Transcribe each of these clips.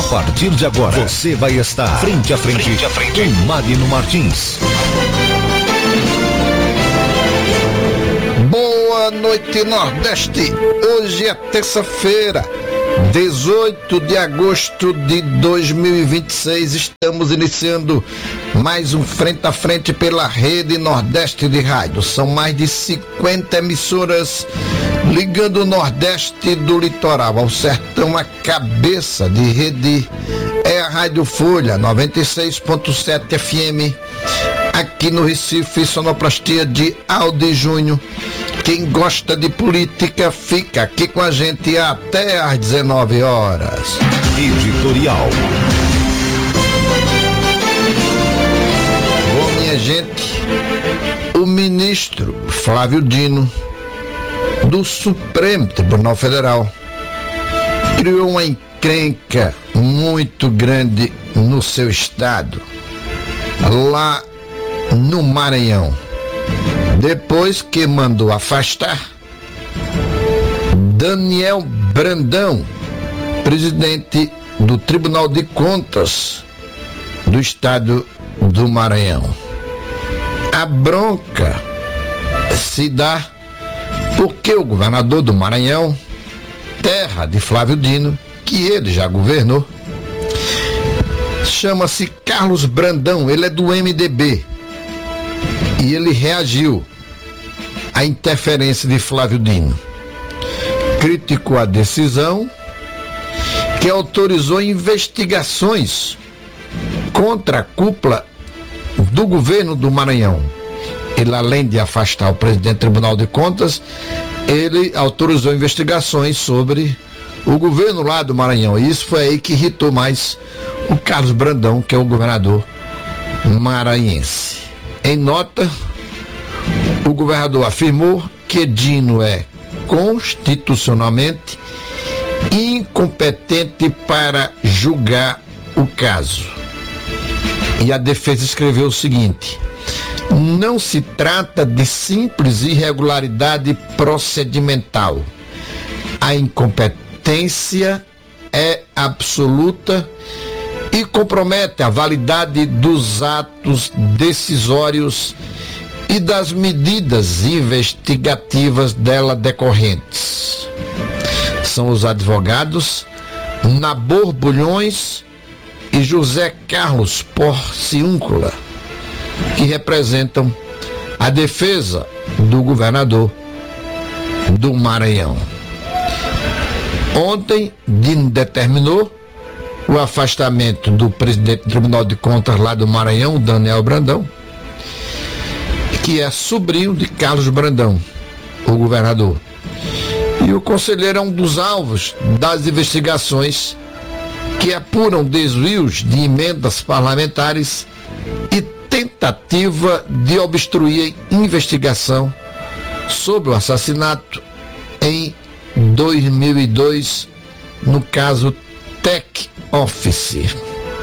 A partir de agora, você vai estar frente a frente com Magno Martins. Boa noite, Nordeste. Hoje é terça-feira, 18 de agosto de 2026. Estamos iniciando mais um Frente a Frente pela Rede Nordeste de Rádio. São mais de 50 emissoras ligando o Nordeste do litoral ao sertão. A cabeça de rede é a Rádio Folha 96.7 FM. Aqui no Recife, sonoplastia de Aldi Júnior. Quem gosta de política fica aqui com a gente até às 19 horas. Editorial. Bom, minha gente, o ministro Flávio Dino, do Supremo Tribunal Federal, criou uma encrenca muito grande no seu estado, lá no Maranhão, depois que mandou afastar Daniel Brandão, presidente do Tribunal de Contas do estado do Maranhão. A bronca se dá porque o governador do Maranhão, terra de Flávio Dino, que ele já governou, chama-se Carlos Brandão, ele é do MDB. E ele reagiu à interferência de Flávio Dino. Criticou a decisão que autorizou investigações contra a cúpula do governo do Maranhão. Ele, além de afastar o presidente do Tribunal de Contas, ele autorizou investigações sobre o governo lá do Maranhão. E isso foi aí que irritou mais o Carlos Brandão, que é o governador maranhense. Em nota, o governador afirmou que Dino é constitucionalmente incompetente para julgar o caso. E a defesa escreveu o seguinte: não se trata de simples irregularidade procedimental. A incompetência é absoluta e compromete a validade dos atos decisórios e das medidas investigativas dela decorrentes. São os advogados Nabor Bulhões e José Carlos Porciúncula que representam a defesa do governador do Maranhão. Ontem, Dino determinou o afastamento do presidente do Tribunal de Contas lá do Maranhão, Daniel Brandão, que é sobrinho de Carlos Brandão, o governador. E o conselheiro é um dos alvos das investigações que apuram desvios de emendas parlamentares e tentativa de obstruir a investigação sobre o assassinato em 2002, no caso Tech Office.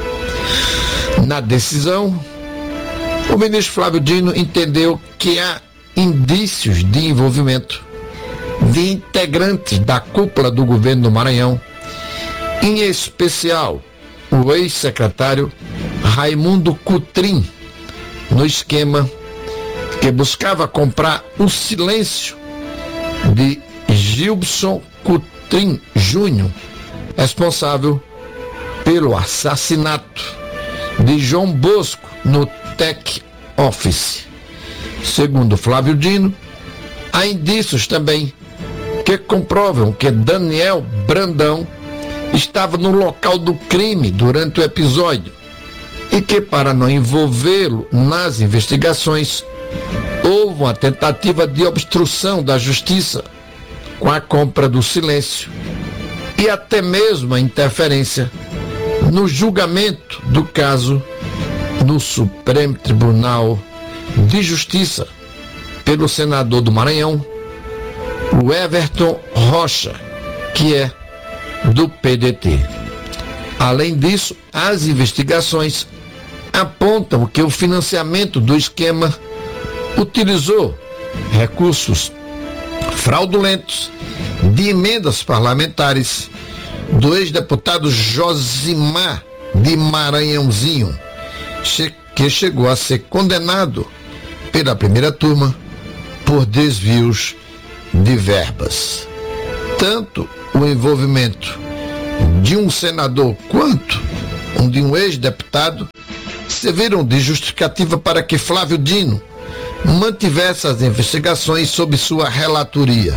Na decisão, o ministro Flávio Dino entendeu que há indícios de envolvimento de integrantes da cúpula do governo do Maranhão, em especial o ex-secretário Raimundo Cotrim, no esquema que buscava comprar o silêncio de Gilson Cotrim Júnior, responsável pelo assassinato de João Bosco no Tech Office. Segundo Flávio Dino, há indícios também que comprovam que Daniel Brandão estava no local do crime durante o episódio e que, para não envolvê-lo nas investigações, houve uma tentativa de obstrução da justiça com a compra do silêncio e até mesmo a interferência no julgamento do caso no Supremo Tribunal de Justiça pelo senador do Maranhão, o Everton Rocha, que é do PDT. Além disso, as investigações apontam que o financiamento do esquema utilizou recursos fraudulentos de emendas parlamentares do ex-deputado Josimar de Maranhãozinho, que chegou a ser condenado pela primeira turma por desvios de verbas. Tanto o envolvimento de um senador quanto de um ex-deputado serviram de justificativa para que Flávio Dino mantivesse as investigações sob sua relatoria.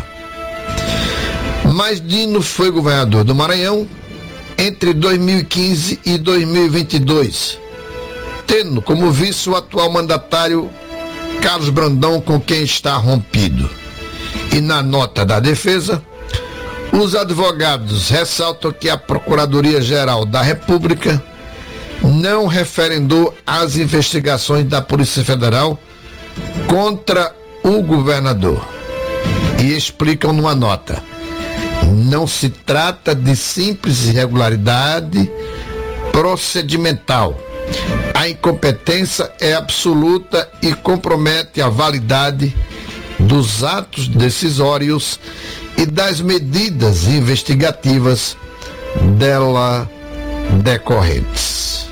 Mas Dino foi governador do Maranhão entre 2015 e 2022, tendo como vice o atual mandatário Carlos Brandão, com quem está rompido. E na nota da defesa, os advogados ressaltam que a Procuradoria-Geral da República não referendou as investigações da Polícia Federal contra o governador. E explicam numa nota: não se trata de simples irregularidade procedimental. A incompetência é absoluta e compromete a validade dos atos decisórios e das medidas investigativas dela decorrentes.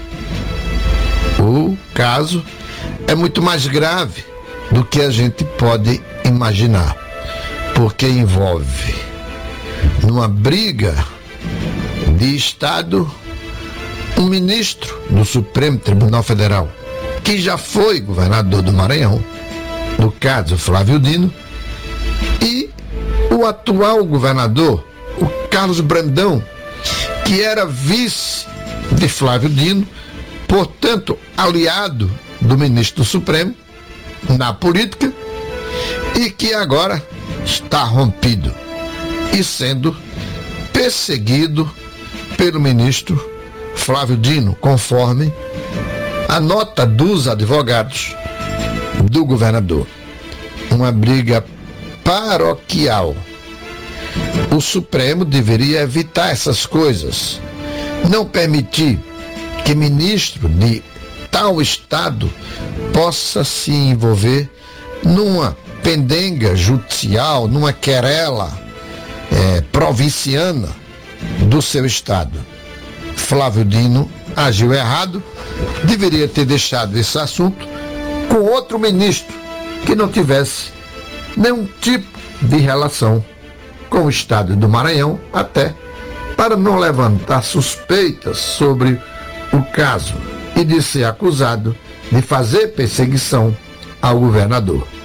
O caso é muito mais grave do que a gente pode imaginar, porque envolve numa briga de Estado um ministro do Supremo Tribunal Federal, que já foi governador do Maranhão, no caso Flávio Dino, e o atual governador, o Carlos Brandão, que era vice de Flávio Dino, portanto aliado do ministro do Supremo na política, e que agora está rompido e sendo perseguido pelo ministro Flávio Dino, conforme a nota dos advogados do governador. Uma briga paroquial. O Supremo deveria evitar essas coisas, não permitir que ministro de tal estado possa se envolver numa pendenga judicial, numa querela provinciana do seu estado. Flávio Dino agiu errado, deveria ter deixado esse assunto com outro ministro que não tivesse nenhum tipo de relação com o estado do Maranhão, até para não levantar suspeitas sobre o caso e de ser acusado de fazer perseguição ao governador.